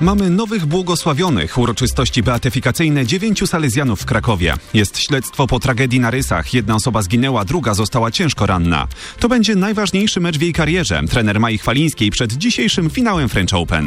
Mamy nowych błogosławionych. Uroczystości beatyfikacyjne 9 salezjanów w Krakowie. Jest śledztwo po tragedii na Rysach. Jedna osoba zginęła, druga została ciężko ranna. To będzie najważniejszy mecz w jej karierze. Trener Mai Chwalińskiej przed dzisiejszym finałem French Open.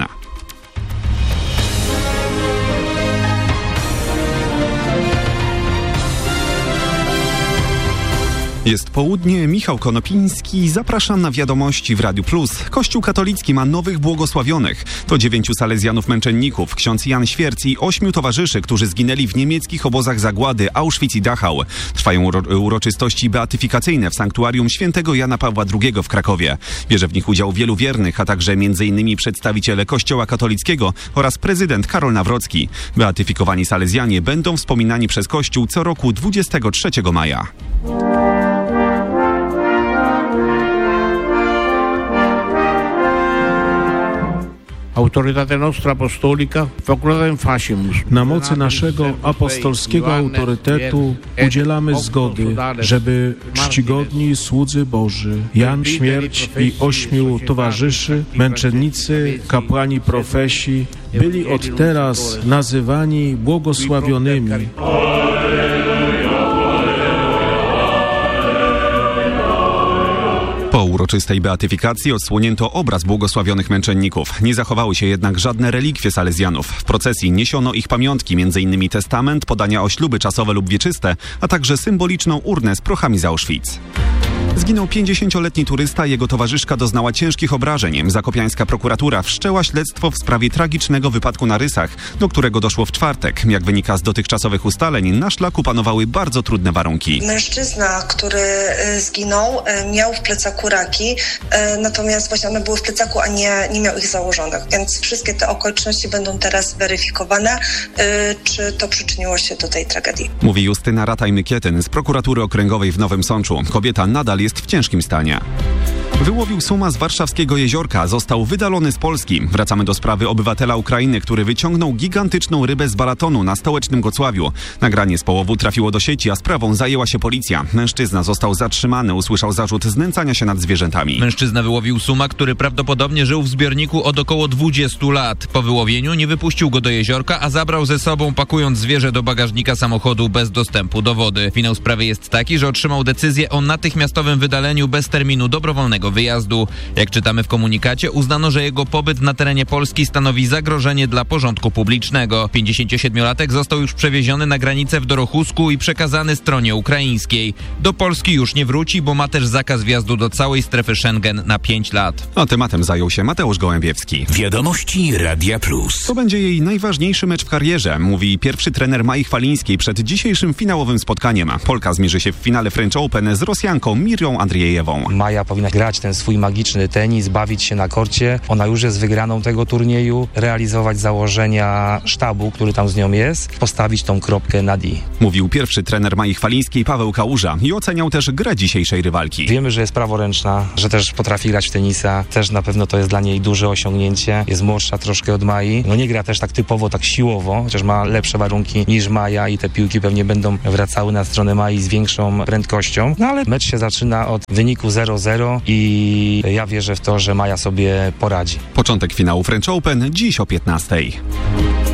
Jest południe, Michał Konopiński, zapraszam na wiadomości w Radiu Plus. Kościół katolicki ma nowych błogosławionych. To 9 salezjanów męczenników, ksiądz Jan Świerc i 8 towarzyszy, którzy zginęli w niemieckich obozach zagłady Auschwitz i Dachau. Trwają uroczystości beatyfikacyjne w sanktuarium świętego Jana Pawła II w Krakowie. Bierze w nich udział wielu wiernych, a także m.in. przedstawiciele Kościoła katolickiego oraz prezydent Karol Nawrocki. Beatyfikowani salezjanie będą wspominani przez Kościół co roku 23 maja. Na mocy naszego apostolskiego autorytetu udzielamy zgody, żeby czcigodni słudzy Boży, Jan Śmierć i 8 towarzyszy, męczennicy, kapłani profesi, byli od teraz nazywani błogosławionymi. Po uroczystej beatyfikacji odsłonięto obraz błogosławionych męczenników. Nie zachowały się jednak żadne relikwie salezjanów. W procesji niesiono ich pamiątki, m.in. testament, podania o śluby czasowe lub wieczyste, a także symboliczną urnę z prochami z Auschwitz. Zginął 50-letni turysta, jego towarzyszka doznała ciężkich obrażeń. Zakopiańska prokuratura wszczęła śledztwo w sprawie tragicznego wypadku na Rysach, do którego doszło w czwartek. Jak wynika z dotychczasowych ustaleń, na szlaku panowały bardzo trudne warunki. Mężczyzna, który zginął, miał w plecaku raki, natomiast właśnie one były w plecaku, a nie miał ich założonych. Więc wszystkie te okoliczności będą teraz weryfikowane, czy to przyczyniło się do tej tragedii. Mówi Justyna Rataj-Mykietyn z prokuratury okręgowej w Nowym Sączu. Kobieta nadal jest w ciężkim stanie. Wyłowił suma z warszawskiego jeziorka, został wydalony z Polski. Wracamy do sprawy obywatela Ukrainy, który wyciągnął gigantyczną rybę z balatonu na stołecznym Gocławiu. Nagranie z połowu trafiło do sieci, a sprawą zajęła się policja. Mężczyzna został zatrzymany, usłyszał zarzut znęcania się nad zwierzętami. Mężczyzna wyłowił suma, który prawdopodobnie żył w zbiorniku od około 20 lat. Po wyłowieniu nie wypuścił go do jeziorka, a zabrał ze sobą, pakując zwierzę do bagażnika samochodu bez dostępu do wody. Finał sprawy jest taki, że otrzymał decyzję o natychmiastowym wydaleniu bez terminu dobrowolnego wyjazdu. Jak czytamy w komunikacie, uznano, że jego pobyt na terenie Polski stanowi zagrożenie dla porządku publicznego. 57-latek został już przewieziony na granicę w Dorochusku i przekazany stronie ukraińskiej. Do Polski już nie wróci, bo ma też zakaz wjazdu do całej strefy Schengen na 5 lat. A tematem zajął się Mateusz Gołębiewski. Wiadomości Radia Plus. To będzie jej najważniejszy mecz w karierze, mówi pierwszy trener Mai Chwalińskiej przed dzisiejszym finałowym spotkaniem. Polka zmierzy się w finale French Open z Rosjanką Mirją Andrzejewą. Maja powinna grać ten swój magiczny tenis, bawić się na korcie. Ona już jest wygraną tego turnieju, realizować założenia sztabu, który tam z nią jest, postawić tą kropkę na D. Mówił pierwszy trener Mai Chwalińskiej Paweł Kałuża i oceniał też grę dzisiejszej rywalki. Wiemy, że jest praworęczna, że też potrafi grać w tenisa. Też na pewno to jest dla niej duże osiągnięcie. Jest młodsza troszkę od Mai. No nie gra też tak typowo, tak siłowo, chociaż ma lepsze warunki niż Maja i te piłki pewnie będą wracały na stronę Mai z większą prędkością. No ale mecz się zaczyna od wyniku 0-0 i ja wierzę w to, że Maja sobie poradzi. Początek finału French Open dziś o 15:00.